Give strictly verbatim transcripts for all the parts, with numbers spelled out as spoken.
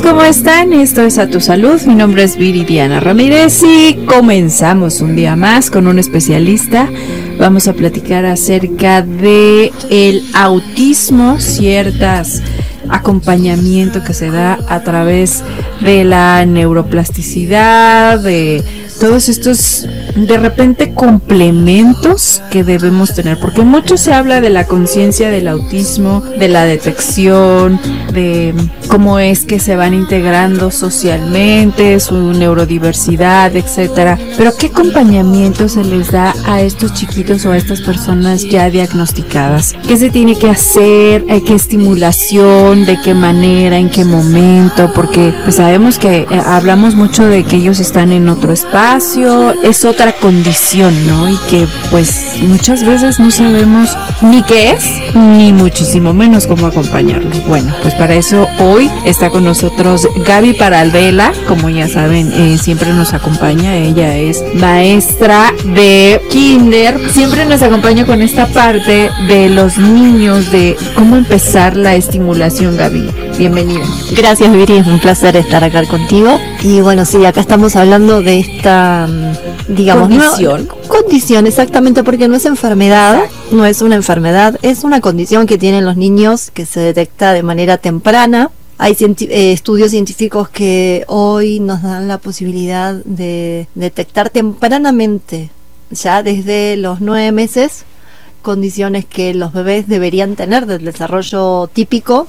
¿cómo están? Esto es A Tu Salud, mi nombre es Viridiana Ramírez y comenzamos un día más con un especialista. Vamos a platicar acerca de el autismo, ciertas acompañamiento que se da a través de la neuroplasticidad, de todos estos de repente complementos que debemos tener, porque mucho se habla de la conciencia del autismo, de la detección, de cómo es que se van integrando socialmente, su neurodiversidad, etcétera. Pero ¿qué acompañamiento se les da a estos chiquitos o a estas personas ya diagnosticadas? ¿Qué se tiene que hacer? ¿Qué estimulación? ¿De qué manera? ¿En qué momento? Porque pues sabemos que eh, hablamos mucho de que ellos están en otro espacio, es otra condición, ¿no? Y que pues muchas veces no sabemos ni qué es, ni muchísimo menos cómo acompañarlos. Bueno, pues para eso hoy está con nosotros Gaby Paralvela, como ya saben, eh, siempre nos acompaña, ella es maestra de kinder, siempre nos acompaña con esta parte de los niños, de cómo empezar la estimulación. Gaby, bienvenida. Gracias, Viri, es un placer estar acá contigo. Y bueno, sí, acá estamos hablando de esta, digamos, condición. No, condición, exactamente, porque no es enfermedad, no es una enfermedad, es una condición que tienen los niños que se detecta de manera temprana. Hay cienti- eh, estudios científicos que hoy nos dan la posibilidad de detectar tempranamente, ya desde los nueve meses, condiciones que los bebés deberían tener del desarrollo típico,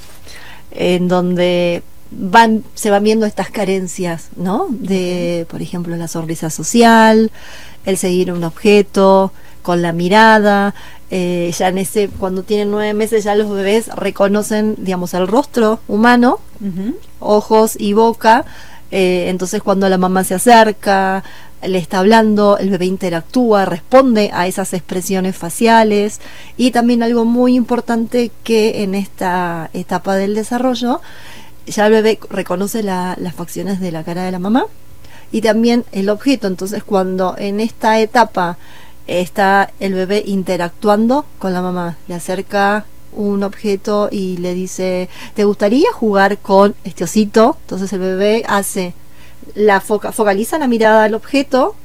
en donde van se van viendo estas carencias, ¿no? De, por ejemplo, la sonrisa social, el seguir un objeto con la mirada. Eh, ya en ese, cuando tienen nueve meses, ya los bebés reconocen, digamos, el rostro humano, uh-huh. ojos y boca. Eh, entonces, cuando la mamá se acerca, le está hablando, el bebé interactúa, responde a esas expresiones faciales. Y también algo muy importante, que en esta etapa del desarrollo ya el bebé reconoce la, las facciones de la cara de la mamá y también el objeto. Entonces, cuando en esta etapa está el bebé interactuando con la mamá, le acerca un objeto y le dice: ¿te gustaría jugar con este osito? Entonces el bebé hace la foca, focaliza la mirada al objeto,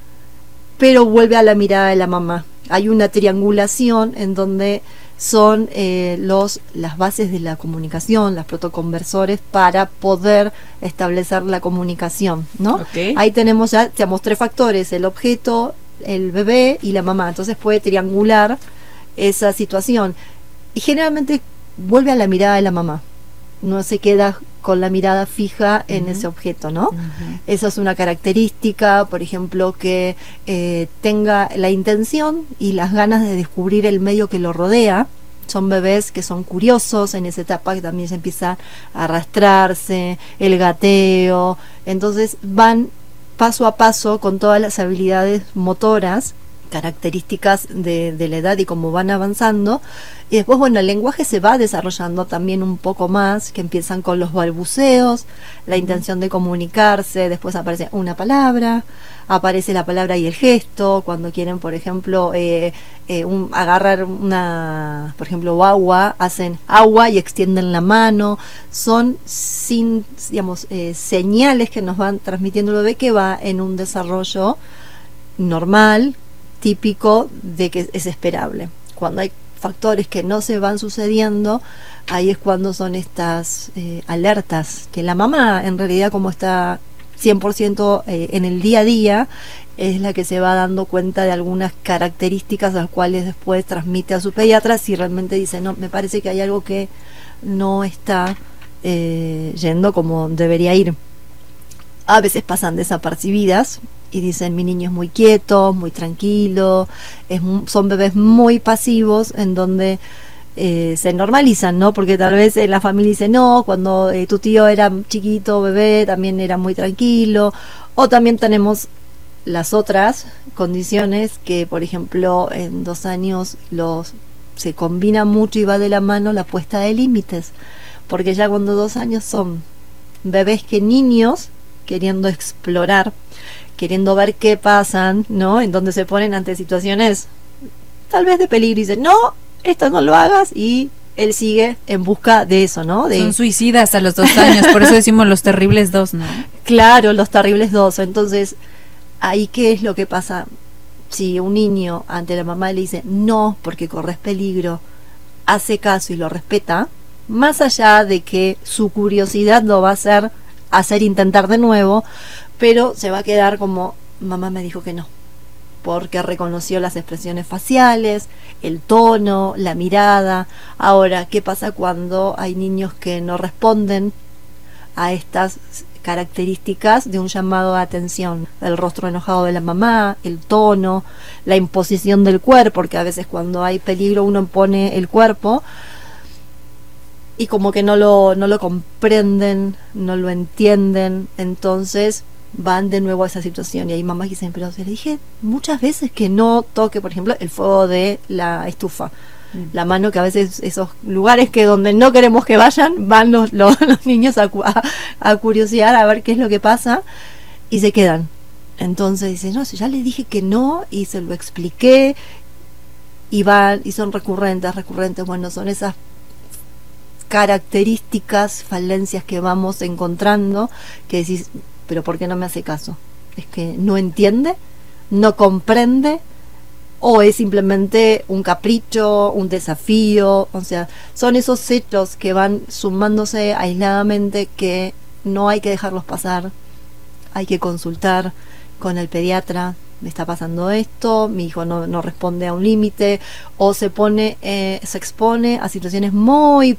pero vuelve a la mirada de la mamá. Hay una triangulación en donde son eh, los las bases de la comunicación, las protoconversores, para poder establecer la comunicación, ¿no? Okay. Ahí tenemos ya, tenemos tres factores: el objeto, el bebé y la mamá. Entonces puede triangular esa situación y generalmente vuelve a la mirada de la mamá, no se queda con la mirada fija en uh-huh. ese objeto, ¿no? Uh-huh. Esa es una característica. Por ejemplo, que eh, tenga la intención y las ganas de descubrir el medio que lo rodea. Son bebés que son curiosos en esa etapa, que también se empieza a arrastrarse, el gateo. Entonces van paso a paso con todas las habilidades motoras características de, de la edad y cómo van avanzando. Y después, bueno, el lenguaje se va desarrollando también un poco más, que empiezan con los balbuceos, la intención de comunicarse. Después aparece una palabra, aparece la palabra y el gesto, cuando quieren, por ejemplo, eh, eh, un, agarrar una, por ejemplo, agua, hacen agua y extienden la mano. Son sin, digamos, eh, señales que nos van transmitiendo el bebé, que va en un desarrollo normal, típico, de que es esperable. Cuando hay factores que no se van sucediendo, ahí es cuando son estas eh, alertas, que la mamá, en realidad, como está cien por ciento eh, en el día a día, es la que se va dando cuenta de algunas características, las cuales después transmite a su pediatra, si realmente dice: no, me parece que hay algo que no está eh, yendo como debería ir. A veces pasan desapercibidas y dicen: mi niño es muy quieto, muy tranquilo. Es, son bebés muy pasivos, en donde eh, se normalizan, ¿no? Porque tal vez en la familia dice: no, cuando eh, tu tío era chiquito, bebé, también era muy tranquilo. O también tenemos las otras condiciones, que por ejemplo en dos años los se combina mucho y va de la mano la puesta de límites, porque ya cuando dos años son bebés que niños, queriendo explorar, queriendo ver qué pasan, ¿no? En donde se ponen ante situaciones tal vez de peligro y dicen: no, esto no lo hagas, y él sigue en busca de eso, ¿no? De, son suicidas a los dos años, por eso decimos los terribles dos, ¿no? Claro, los terribles dos. Entonces, ahí qué es lo que pasa. Si un niño ante la mamá le dice no porque corres peligro, hace caso y lo respeta, más allá de que su curiosidad lo va a hacer hacer intentar de nuevo, pero se va a quedar como mamá me dijo que no, porque reconoció las expresiones faciales, el tono, la mirada. Ahora, ¿qué pasa cuando hay niños que no responden a estas características de un llamado a atención? El rostro enojado de la mamá, el tono, la imposición del cuerpo, porque a veces cuando hay peligro uno impone el cuerpo y como que no lo, no lo comprenden, no lo entienden, entonces van de nuevo a esa situación. Y hay mamás que dicen, pero se le dije muchas veces que no toque, por ejemplo, el fuego de la estufa, mm. la mano, que a veces esos lugares que donde no queremos que vayan, van los, los, los niños a, a, a curiosear, a ver qué es lo que pasa, y se quedan. Entonces dicen, no, si ya le dije que no, y se lo expliqué, y van, y son recurrentes, recurrentes, bueno, son esas características, falencias que vamos encontrando, que decís, pero ¿por qué no me hace caso? ¿Es que no entiende? ¿No comprende? ¿O es simplemente un capricho, un desafío? O sea, son esos hechos que van sumándose aisladamente que no hay que dejarlos pasar, hay que consultar con el pediatra. Me está pasando esto, mi hijo no, no responde a un límite, o se pone, eh, se expone a situaciones muy